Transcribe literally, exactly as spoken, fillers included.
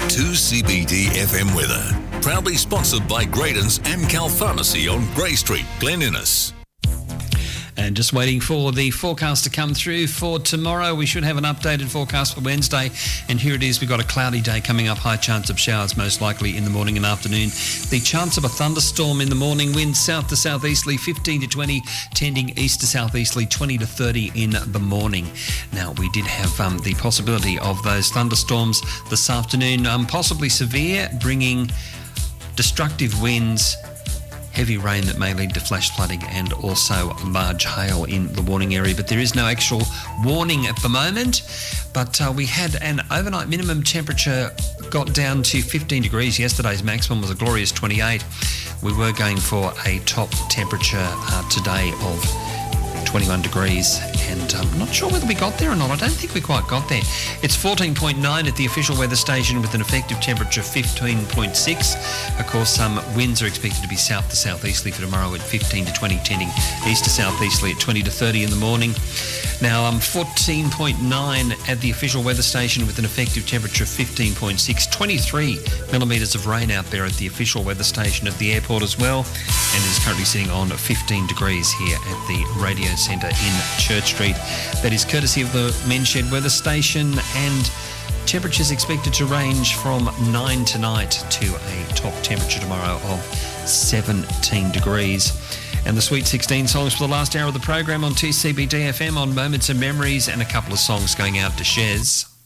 two C B D F M weather. Proudly sponsored by Graydon's Amcal Pharmacy on Grey Street, Glen Innes. And just waiting for the forecast to come through for tomorrow. We should have an updated forecast for Wednesday. And here it is. We've got a cloudy day coming up. High chance of showers most likely in the morning and afternoon. The chance of a thunderstorm in the morning. Winds south to southeasterly fifteen to twenty, tending east to southeasterly twenty to thirty in the morning. Now, we did have um, the possibility of those thunderstorms this afternoon, um, possibly severe, bringing destructive winds, heavy rain that may lead to flash flooding and also large hail in the warning area. But there is no actual warning at the moment. But uh, we had an overnight minimum temperature got down to fifteen degrees. Yesterday's maximum was a glorious twenty-eight. We were going for a top temperature uh, today of twenty-one degrees, and I'm um, not sure whether we got there or not. I don't think we quite got there. It's fourteen point nine at the official weather station with an effective temperature of fifteen point six. Of course, some um, winds are expected to be south to southeasterly for tomorrow at fifteen to twenty, tending east to southeasterly at twenty to thirty in the morning. Now, um, fourteen point nine at the official weather station with an effective temperature of fifteen point six. twenty-three millimetres of rain out there at the official weather station at the airport as well. And it is currently sitting on fifteen degrees here at the radio centre in Church Street. That is courtesy of the Men's Shed weather station, and temperatures expected to range from nine tonight to a top temperature tomorrow of seventeen degrees. And the Sweet sixteen songs for the last hour of the program on two C B D F M on Moments and Memories, and a couple of songs going out to Shez.